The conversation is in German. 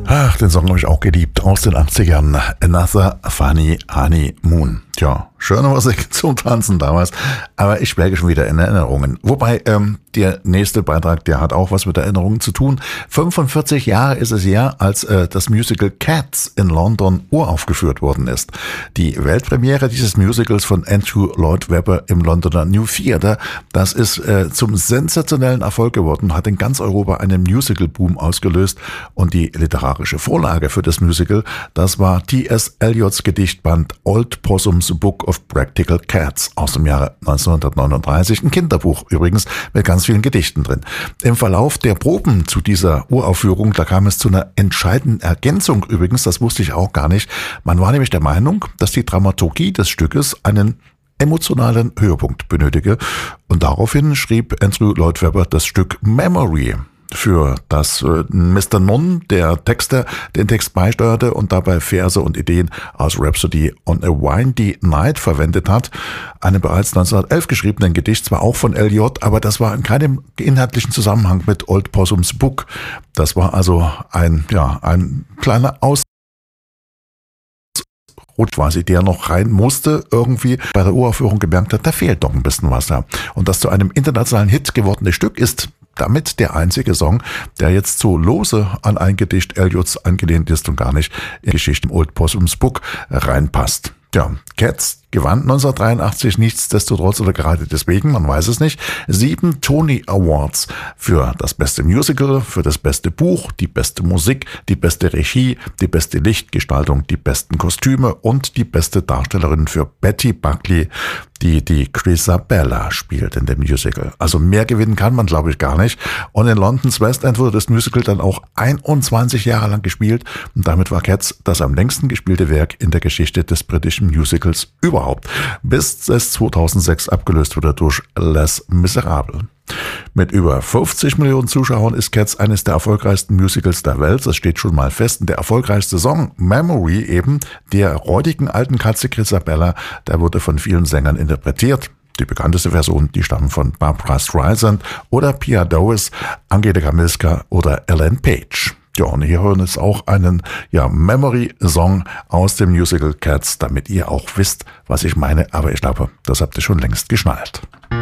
Ach, den Song habe ich auch geliebt, aus den 80ern. Another Funny Honeymoon. Tja, schöne Musik zum Tanzen damals, aber ich schwelge schon wieder in Erinnerungen. Wobei, der nächste Beitrag, der hat auch was mit Erinnerungen zu tun. 45 Jahre ist es her, als das Musical Cats in London uraufgeführt worden ist. Die Weltpremiere dieses Musicals von Andrew Lloyd Webber im Londoner New Theatre, das ist zum sensationellen Erfolg geworden, hat in ganz Europa einen Musical-Boom ausgelöst und die literarische Vorlage für das Musical, das war T.S. Eliots Gedichtband Old Possum's Book of Practical Cats aus dem Jahre 1939, ein Kinderbuch übrigens mit ganz vielen Gedichten drin. Im Verlauf der Proben zu dieser Uraufführung, da kam es zu einer entscheidenden Ergänzung übrigens, das wusste ich auch gar nicht. Man war nämlich der Meinung, dass die Dramaturgie des Stückes einen emotionalen Höhepunkt benötige und daraufhin schrieb Andrew Lloyd Webber das Stück Memory, für das Mr. Nunn, der Texter, den Text beisteuerte und dabei Verse und Ideen aus Rhapsody on a Windy Night verwendet hat. Einem bereits 1911 geschriebenen Gedicht, zwar auch von Eliot, aber das war in keinem inhaltlichen Zusammenhang mit Old Possum's Book. Das war also ein kleiner Ausrutsch quasi, der noch rein musste, irgendwie bei der Uraufführung gemerkt hat, da fehlt doch ein bisschen was da. Und das zu einem internationalen Hit gewordene Stück ist damit der einzige Song, der jetzt so lose an ein Gedicht Eliots angelehnt ist und gar nicht in die Geschichte im Old Possum's Book reinpasst. Ja, Cats gewann 1983 nichtsdestotrotz oder gerade deswegen, man weiß es nicht, 7 Tony Awards für das beste Musical, für das beste Buch, die beste Musik, die beste Regie, die beste Lichtgestaltung, die besten Kostüme und die beste Darstellerin für Betty Buckley, die Crisabella spielt in dem Musical. Also mehr gewinnen kann man, glaube ich, gar nicht. Und in Londons West End wurde das Musical dann auch 21 Jahre lang gespielt und damit war Cats das am längsten gespielte Werk in der Geschichte des britischen Musicals überhaupt, bis es 2006 abgelöst wurde durch Les Miserables. Mit über 50 Millionen Zuschauern ist Cats eines der erfolgreichsten Musicals der Welt. Das steht schon mal fest. Und der erfolgreichste Song, Memory eben, der räudigen alten Katze Crisabella, der wurde von vielen Sängern interpretiert. Die bekannteste Version, die stammen von Barbra Streisand oder Pia Doris, Angelika Milska oder Ellen Page. Ja, und hier hören jetzt auch einen Memory-Song aus dem Musical Cats, damit ihr auch wisst, was ich meine. Aber ich glaube, das habt ihr schon längst geschnallt.